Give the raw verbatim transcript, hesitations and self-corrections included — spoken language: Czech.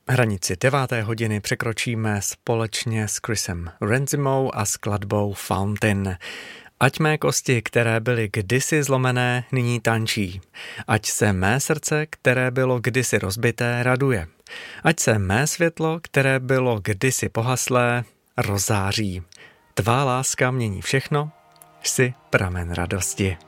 Hranici deváté hodiny překročíme společně s Chrisem Renzimou a skladbou Fountain. Ať mé kosti, které byly kdysi zlomené, nyní tančí. Ať se mé srdce, které bylo kdysi rozbité, raduje. Ať se mé světlo, které bylo kdysi pohaslé, rozáří. Tvá láska mění všechno, jsi pramen radosti.